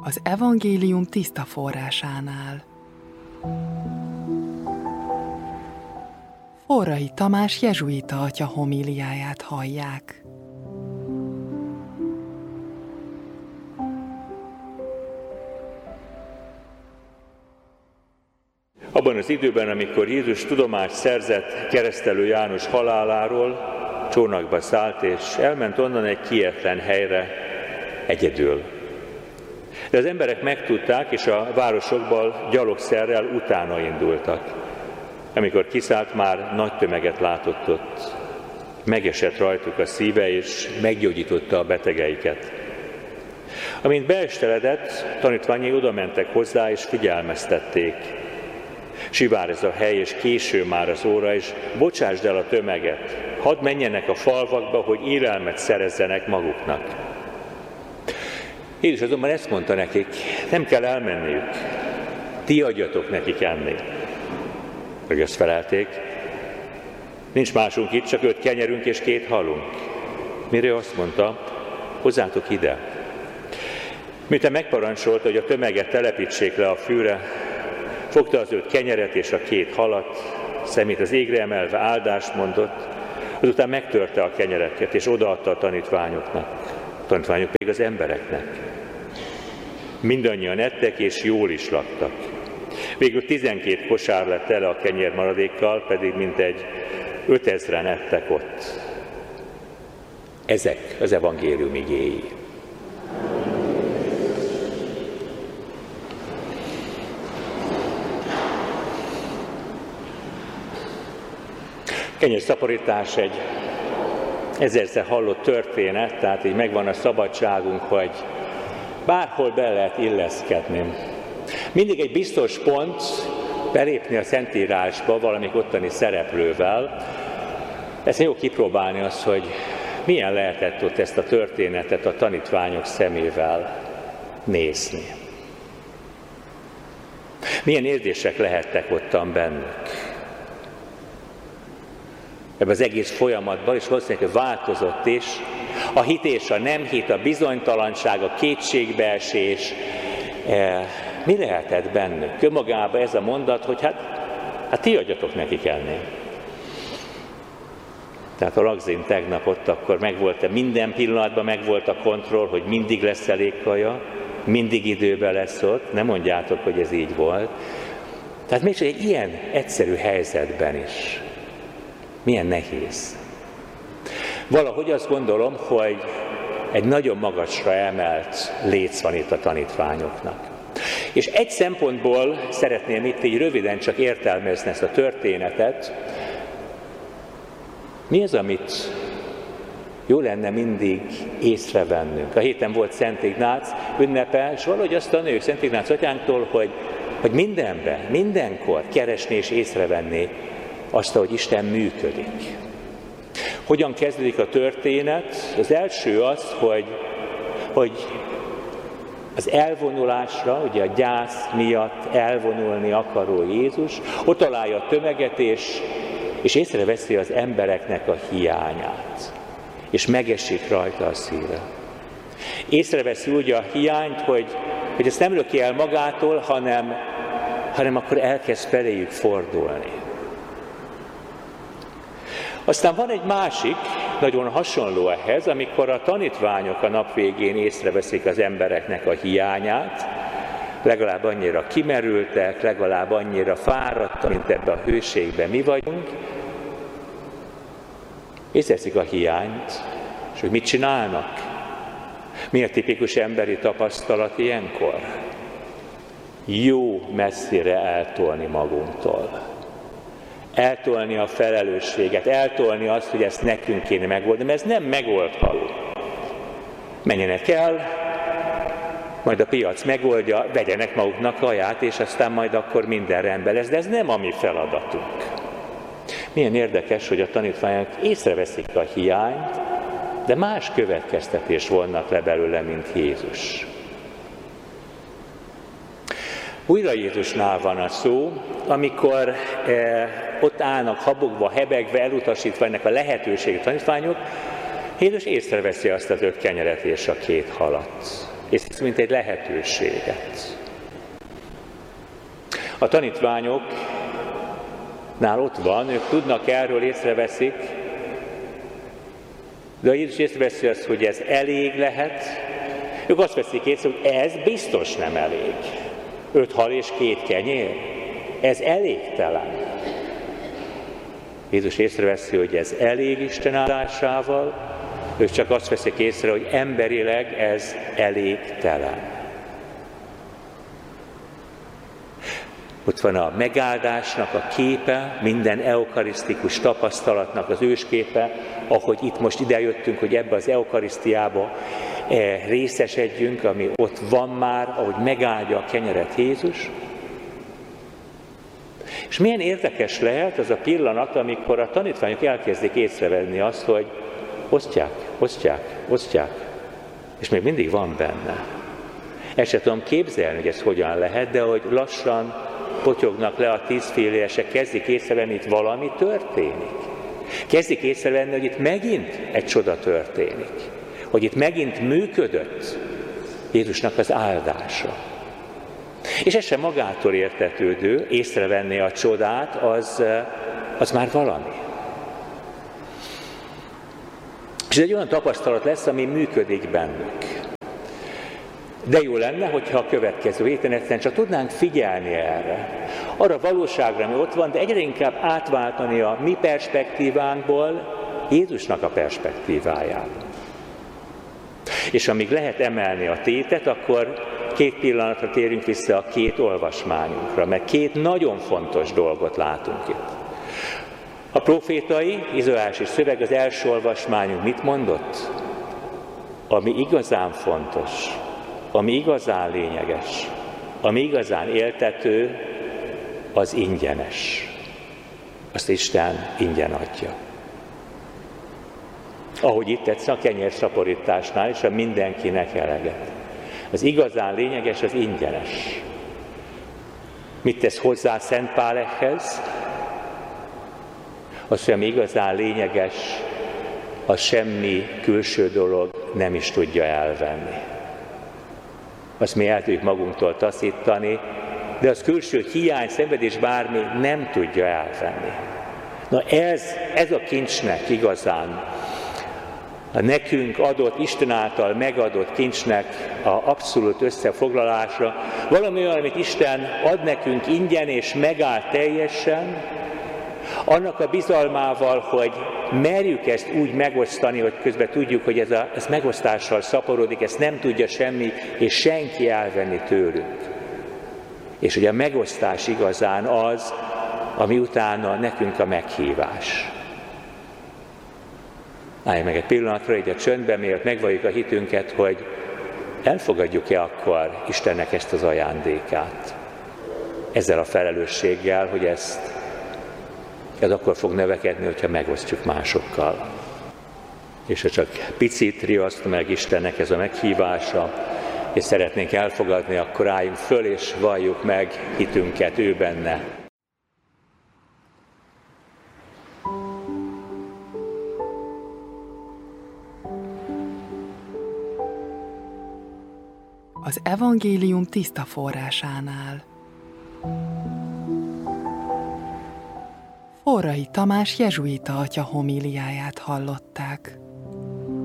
az evangélium tiszta forrásánál. Forrai Tamás jezsuita atya homíliáját hallják. Abban az időben, amikor Jézus tudomást szerzett Keresztelő János haláláról, csónakba szállt, és elment onnan egy kietlen helyre egyedül. De az emberek megtudták, és a városokból gyalogszerrel utána indultak. Amikor kiszállt, már nagy tömeget látott ott. Megesett rajtuk a szíve, és meggyógyította a betegeiket. Amint beesteledett, tanítványai oda mentek hozzá, és figyelmeztették. Sivár ez a hely, és késő már az óra, és bocsásd el a tömeget, hadd menjenek a falvakba, hogy élelmet szerezzenek maguknak. Jézus azonban ezt mondta nekik, nem kell elmenniük, ti adjatok nekik enni. Ők ezt felelték, nincs másunk itt, csak 5 kenyerünk és 2 halunk. Mire azt mondta, hozzátok ide. Miután megparancsolta, hogy a tömeget telepítsék le a fűre, fogta az 5 kenyeret és a 2 halat, szemét az égre emelve áldást mondott, azután megtörte a kenyereket, és odaadta a tanítványoknak, a tanítványok pedig az embereknek. Mindannyian ettek, és jól is laktak. Végül 12 kosár lett tele a kenyérmaradékkal, pedig mintegy 5000-en ettek ott. Ezek az evangélium igéi. Kenyérszaporítás egy ezerszer hallott történet, tehát így megvan a szabadságunk, hogy bárhol be lehet illeszkedni. Mindig egy biztos pont belépni a Szentírásba valamik ottani szereplővel. Ezt jó kipróbálni azt, hogy milyen lehetett ott ezt a történetet a tanítványok szemével nézni. Milyen érzések lehettek ottan bennük. Ebben az egész folyamatban, és valószínűleg változott is, a hit és a nem hit, a bizonytalanság, a kétségbeesés, mi lehetett bennük? Önmagában ez a mondat, hogy hát ti adjatok nekik enni. Tehát a Lagzin tegnap ott akkor megvolt, minden pillanatban megvolt a kontroll, hogy mindig lesz elég kaja, mindig időben lesz ott, nem mondjátok, hogy ez így volt. Tehát még egy ilyen egyszerű helyzetben is. Milyen nehéz. Valahogy azt gondolom, hogy egy nagyon magasra emelt léc van itt a tanítványoknak. És egy szempontból szeretném itt így röviden csak értelmezni ezt a történetet. Mi az, amit jó lenne mindig észrevennünk? A héten volt Szent Ignác ünnepe, és valahogy azt tanuljuk Szent Ignác atyánktól, hogy mindenben, mindenkor keresni és észrevenni azt, hogy Isten működik. Hogyan kezdődik a történet? Az első az, hogy az elvonulásra, ugye a gyász miatt elvonulni akaró Jézus, ott találja a tömeget, és észreveszi az embereknek a hiányát. És megesik rajta a szíve. Észreveszi úgy a hiányt, hogy ezt nem löki el magától, hanem akkor elkezd feléjük fordulni. Aztán van egy másik, nagyon hasonló ehhez, amikor a tanítványok a nap végén észreveszik az embereknek a hiányát, legalább annyira kimerültek, legalább annyira fáradtak, mint ebbe a hőségben mi vagyunk, észreveszik a hiányt, és hogy mit csinálnak. Mi a tipikus emberi tapasztalat ilyenkor? Jó messzire eltolni magunktól. Eltolni a felelősséget, eltolni azt, hogy ezt nekünk kéne megoldani, mert ez nem megoldható. Menjenek el, majd a piac megoldja, vegyenek maguknak kaját, és aztán majd akkor minden rendben lesz, de ez nem a mi feladatunk. Milyen érdekes, hogy a tanítványok észreveszik a hiányt, de más következtetés vonnak le belőle, mint Jézus. Újra Jézusnál van a szó, amikor ott állnak habogva, hebegve, elutasítva ennek a lehetőséget tanítványok, Jézus észreveszi azt az 5 kenyeret és a 2 halat. és ezt mint egy lehetőséget. A tanítványoknál ott van, ők tudnak erről, észreveszik, de a Jézus észreveszi azt, hogy ez elég lehet, ők azt veszik észre, hogy ez biztos nem elég. 5 hal és 2 kenyér, ez elégtelen. Jézus észreveszi, hogy ez elég Isten áldásával, ők csak azt veszik észre, hogy emberileg ez elégtelen. Ott van a megáldásnak a képe, minden eukarisztikus tapasztalatnak az ősképe, ahogy itt most idejöttünk, hogy ebbe az eukarisztiába részesedjünk, ami ott van már, ahogy megáldja a kenyeret Jézus. És milyen érdekes lehet az a pillanat, amikor a tanítványok elkezdik észrevenni azt, hogy osztják, és még mindig van benne. Ezt sem tudom képzelni, hogy ez hogyan lehet, de hogy lassan potyognak le a 10 filléresek, kezdik észrevenni, hogy itt valami történik. Kezdik észrevenni, hogy itt megint egy csoda történik. Hogy itt megint működött Jézusnak az áldása. És ez sem magától értetődő, észrevenni a csodát, az már valami. És ez egy olyan tapasztalat lesz, ami működik bennük. De jó lenne, hogyha a következő héten egyszerűen csak tudnánk figyelni erre. Arra a valóságra, ami ott van, de egyre inkább átváltani a mi perspektívánkból Jézusnak a perspektívájába. És amíg lehet emelni a tétet, akkor 2 pillanatra térünk vissza a 2 olvasmányunkra, mert 2 nagyon fontos dolgot látunk itt. A profétai, izolási szöveg, az első olvasmányunk mit mondott? Ami igazán fontos, ami igazán lényeges, ami igazán éltető, az ingyenes. Azt Isten ingyen adja. Ahogy itt tetsz a kenyérszaporításnál is, a mindenkinek eleget. Az igazán lényeges, az ingyenes. Mit tesz hozzá Szent Pál ehhez? Az, hogy ami igazán lényeges, az semmi külső dolog nem is tudja elvenni. Azt mi el tudjuk magunktól taszítani, de az külső hiány, szenvedés bármi nem tudja elvenni. Na ez a kincsnek igazán, a nekünk adott, Isten által megadott kincsnek a abszolút összefoglalása, valami olyan, amit Isten ad nekünk ingyen és megáll teljesen, annak a bizalmával, hogy merjük ezt úgy megosztani, hogy közben tudjuk, hogy ez megosztással szaporodik, ezt nem tudja semmi és senki elvenni tőlünk. És hogy a megosztás igazán az, ami utána nekünk a meghívás. Állj meg egy pillanatra, így a csöndben, mielőtt megvalljuk a hitünket, hogy elfogadjuk-e akkor Istennek ezt az ajándékát. Ezzel a felelősséggel, hogy ez akkor fog növekedni, hogyha megosztjuk másokkal. És ha csak picit riaszt meg Istennek ez a meghívása, és szeretnénk elfogadni, akkor álljunk föl, és valljuk meg hitünket ő benne. Az evangélium tiszta forrásánál. Forrai Tamás jezsuita atya homíliáját hallották.